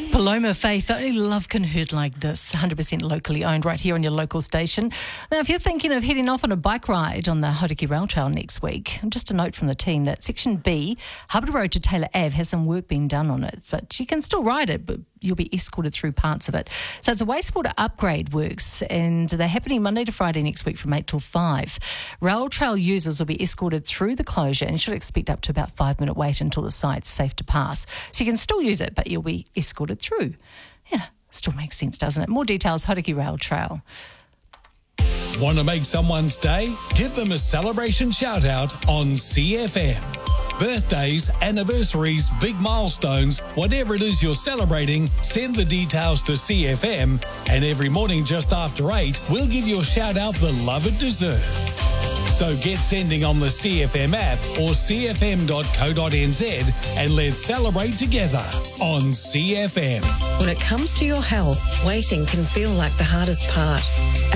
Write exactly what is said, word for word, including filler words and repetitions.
Paloma Faith, only love can hurt like this. one hundred percent locally owned right here on your local station. Now, if you're thinking of heading off on a bike ride on the Hauraki Rail Trail next week, just a note from the team that Section B, Hubbard Road to Taylor Ave, has some work being done on it, but you can still ride it, but you'll be escorted through parts of it. So it's a wastewater upgrade works, and they're happening Monday to Friday next week from eight till five. Rail Trail users will be escorted through the closure and should expect up to about five minute wait until the site's safe to pass. So you can still use it, but you'll be escorted through. Yeah, still makes sense, doesn't it? More details, Hauraki Rail Trail. Want to make someone's day? Give them a celebration shout out on C F M. Birthdays, anniversaries, big milestones, whatever it is you're celebrating, send the details to C F M, and every morning just after eight, we'll give you a shout out the love it deserves. So get sending on the C F M app or c f m dot co dot n z and let's celebrate together on C F M. When it comes to your health, waiting can feel like the hardest part.